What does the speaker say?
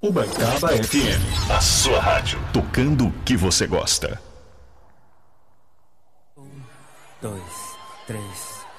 Ubaitaba FM, a sua rádio, tocando o que você gosta. 1, 2, 3.